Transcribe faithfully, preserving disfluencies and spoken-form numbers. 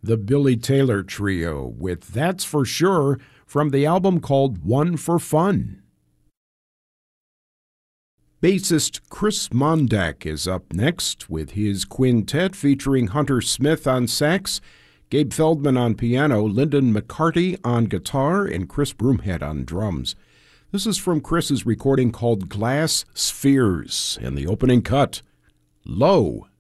The Billy Taylor Trio with That's For Sure from the album called One for Fun. Bassist Chris Mondak is up next with his quintet featuring Hunter Smith on sax, Gabe Feldman on piano, Lyndon McCarty on guitar, and Chris Broomhead on drums. This is from Chris's recording called Glass Spheres, and the opening cut, Low.